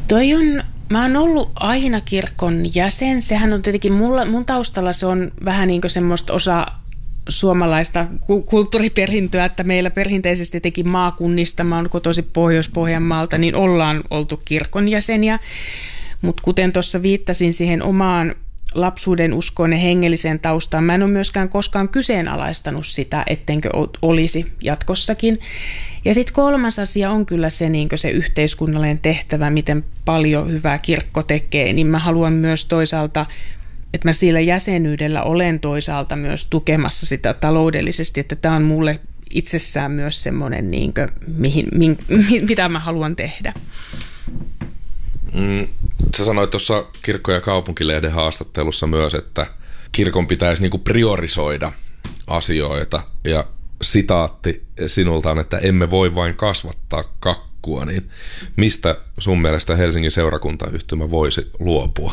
Mä oon ollut aina kirkon jäsen. Sehän on tietenkin mun taustalla se on vähän niin kuin semmoista osa suomalaista kulttuuriperintöä, että meillä perinteisesti teki maakunnista, mä oon kotoisin Pohjois-Pohjanmaalta, niin ollaan oltu kirkon jäseniä. Mutta kuten tuossa viittasin siihen omaan lapsuuden uskoon ja hengelliseen taustaan, mä en ole myöskään koskaan kyseenalaistanut sitä, ettenkö olisi jatkossakin. Ja sitten kolmas asia on kyllä se, niin se yhteiskunnallinen tehtävä, miten paljon hyvää kirkko tekee, niin mä haluan myös toisaalta, että mä sillä jäsenyydellä olen toisaalta myös tukemassa sitä taloudellisesti, että tämä on mulle itsessään myös semmoinen, niin mitä mä haluan tehdä. Sä sanoit tuossa Kirkko- ja kaupunkilehden haastattelussa myös, että kirkon pitäisi niinku priorisoida asioita, ja sitaatti sinulta on, että emme voi vain kasvattaa kakkua, niin mistä sun mielestä Helsingin seurakuntayhtymä voisi luopua?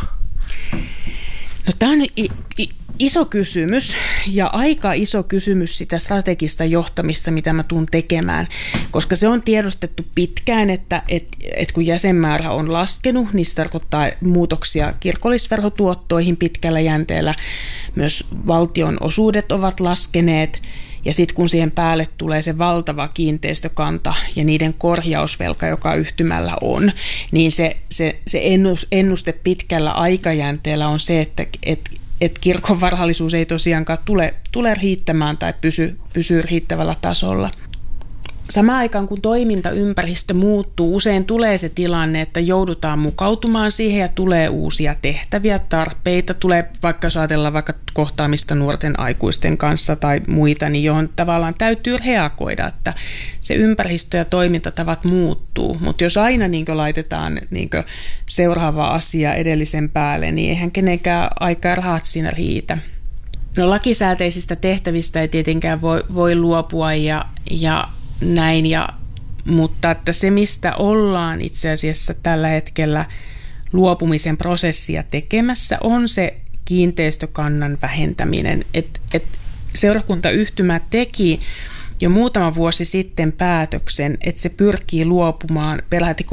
No, tämä on iso kysymys ja aika iso kysymys sitä strategista johtamista, mitä mä tuun tekemään, koska se on tiedostettu pitkään, että kun jäsenmäärä on laskenut, niin se tarkoittaa muutoksia kirkollisverhotuottoihin pitkällä jänteellä. Myös valtion osuudet ovat laskeneet. Ja sitten kun siihen päälle tulee se valtava kiinteistökanta ja niiden korjausvelka, joka yhtymällä on, niin se ennuste pitkällä aikajänteellä on se, että kirkon varallisuus ei tosiaankaan tule riittämään tai pysyy riittävällä tasolla. Samaan aikaan, kun toimintaympäristö muuttuu, usein tulee se tilanne, että joudutaan mukautumaan siihen ja tulee uusia tehtäviä, tarpeita, tulee vaikka jos ajatellaan vaikka kohtaamista nuorten aikuisten kanssa tai muita, niin johon tavallaan täytyy reagoida, että se ympäristö ja toimintatavat muuttuu. Mutta jos aina laitetaan seuraava asia edellisen päälle, niin eihän kenenkään aika ja rahat siinä riitä. No, lakisääteisistä tehtävistä ei tietenkään voi luopua ja näin, mutta että se, mistä ollaan itse asiassa tällä hetkellä luopumisen prosessia tekemässä, on se kiinteistökannan vähentäminen. Seurakuntayhtymä teki jo muutama vuosi sitten päätöksen, että se pyrkii luopumaan peräti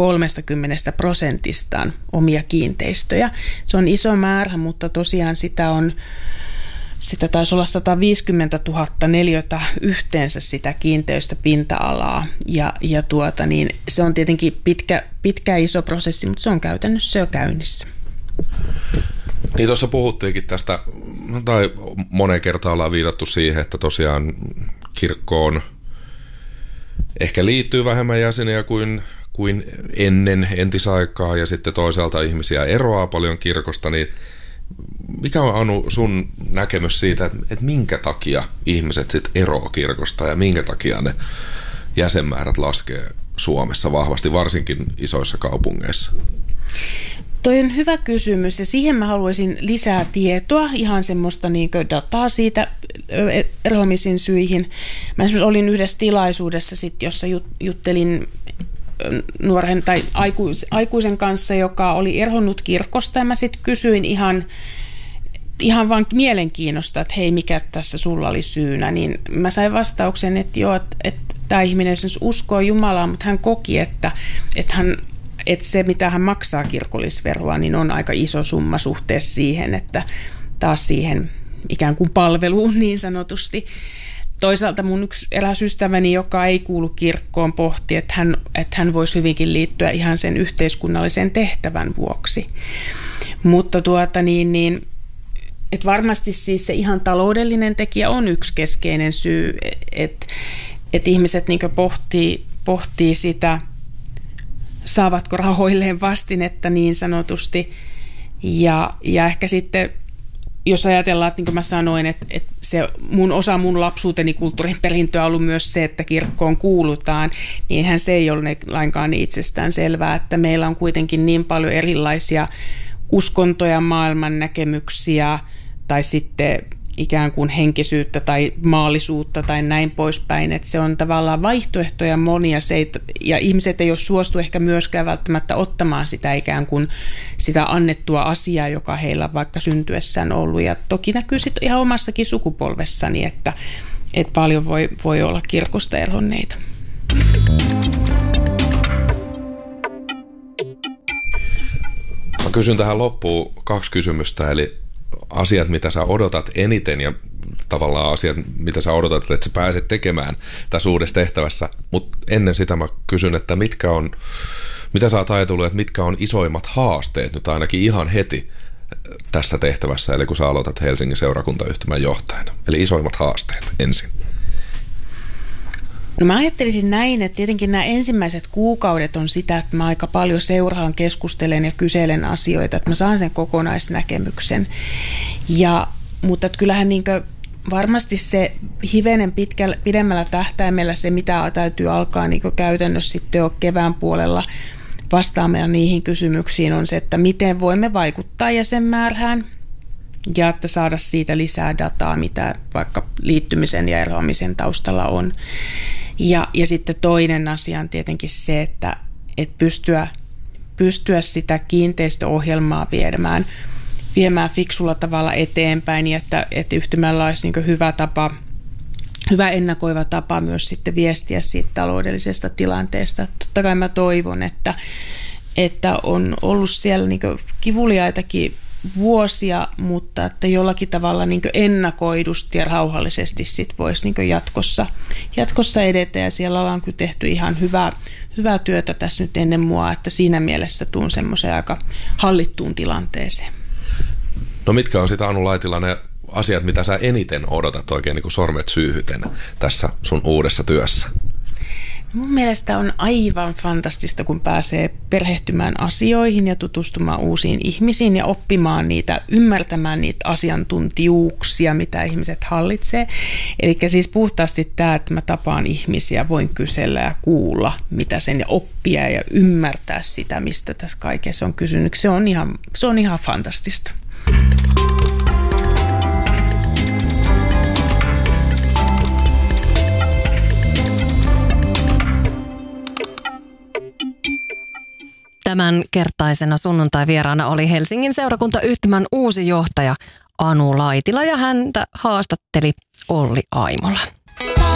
30% omia kiinteistöjä. Se on iso määrä, mutta tosiaan sitä taisi olla 150 000 neliötä yhteensä sitä kiinteistöpinta-alaa ja se on tietenkin pitkä iso prosessi, mutta se on käytännössä jo käynnissä. Niin tuossa puhuttiinkin tästä, tai moneen kertaan ollaan viitattu siihen, että tosiaan kirkkoon ehkä liittyy vähemmän jäseniä kuin ennen entisaikaa, ja sitten toisaalta ihmisiä eroaa paljon kirkosta, niin mikä on, Anu, sun näkemys siitä, että minkä takia ihmiset sitten eroaa kirkosta ja minkä takia ne jäsenmäärät laskee Suomessa vahvasti, varsinkin isoissa kaupungeissa? Toi on hyvä kysymys ja siihen mä haluaisin lisää tietoa, ihan semmoista dataa siitä eroamisen syihin. Mä esimerkiksi olin yhdessä tilaisuudessa, jossa juttelin nuoren tai aikuisen kanssa, joka oli eronnut kirkosta, ja mä sitten kysyin ihan vaan mielenkiinnosta, että hei, mikä tässä sulla oli syynä, niin mä sain vastauksen, että joo, että tämä ihminen siis uskoo Jumalaa, mutta hän koki, että se, mitä hän maksaa kirkollisveroa, niin on aika iso summa suhteessa siihen, että taas siihen ikään kuin palveluun niin sanotusti. Toisaalta mun eräs ystäväni, joka ei kuulu kirkkoon, pohti, että hän voisi hyvinkin liittyä ihan sen yhteiskunnallisen tehtävän vuoksi. Mutta että varmasti siis se ihan taloudellinen tekijä on yksi keskeinen syy, että ihmiset pohtii sitä, saavatko rahoilleen vastinetta niin sanotusti. Ja ehkä sitten, jos ajatellaan, että niin kuin mä sanoin, että se osa mun lapsuuteni kulttuurin perintöä on ollut myös se, että kirkkoon kuulutaan, niin eihän se ei ole lainkaan niin itsestään selvää, että meillä on kuitenkin niin paljon erilaisia uskontoja, maailmannäkemyksiä tai sitten ikään kuin henkisyyttä tai maallisuutta tai näin poispäin, että se on tavallaan vaihtoehtoja monia, ja ihmiset ei ole suostu ehkä myöskään välttämättä ottamaan sitä ikään kuin sitä annettua asiaa, joka heillä vaikka syntyessään ollut, ja toki näkyy sitten ihan omassakin sukupolvessani, että paljon voi olla kirkosta eronneita. Mä kysyn tähän loppuun 2 kysymystä, eli asiat, mitä sä odotat eniten ja tavallaan asiat, mitä sä odotat, että sä pääset tekemään tässä uudessa tehtävässä. Mutta ennen sitä mä kysyn, että mitä sä oot ajatellut, että mitkä on isoimmat haasteet nyt ainakin ihan heti tässä tehtävässä, eli kun sä aloitat Helsingin seurakuntayhtymän johtajana. Eli isoimmat haasteet ensin. No mä ajattelisin näin, että tietenkin nämä ensimmäiset kuukaudet on sitä, että mä aika paljon seuraan, keskustelen ja kyselen asioita, että mä saan sen kokonaisnäkemyksen. Mutta kyllähän varmasti se hivenen pidemmällä tähtäimellä se, mitä täytyy alkaa käytännössä sitten jo kevään puolella vastaamaan niihin kysymyksiin, on se, että miten voimme vaikuttaa jäsenmäärään ja että saada siitä lisää dataa, mitä vaikka liittymisen ja eroamisen taustalla on. Ja sitten toinen asia on tietenkin se, että pystyä sitä kiinteistöohjelmaa viemään fiksulla tavalla eteenpäin, ja että yhtymällä olisi hyvä ennakoiva tapa myös sitten viestiä siitä taloudellisesta tilanteesta. Totta kai mä toivon, että on ollut siellä kivuliaitakin vuosia, mutta että jollakin tavalla ennakoidusti ja rauhallisesti sit voisi jatkossa edetä, ja siellä ollaan kyllä tehty ihan hyvää työtä tässä nyt ennen mua, että siinä mielessä tuun semmoiseen aika hallittuun tilanteeseen. No mitkä on sitä, Anu Laitila, ne asiat, mitä sä eniten odotat oikein niin kuin sormet syyhyten tässä sun uudessa työssä? Mun mielestä on aivan fantastista, kun pääsee perhehtymään asioihin ja tutustumaan uusiin ihmisiin ja oppimaan niitä, ymmärtämään niitä asiantuntijuuksia, mitä ihmiset hallitsee. Eli siis puhtaasti tämä, että mä tapaan ihmisiä, voin kysellä ja kuulla, mitä sen, ja oppia ja ymmärtää sitä, mistä tässä kaikessa on kysynyt. Se on ihan fantastista. Tämän kertaisena sunnuntai-vieraana oli Helsingin seurakuntayhtymän uusi johtaja Anu Laitila, ja häntä haastatteli Olli Aimola.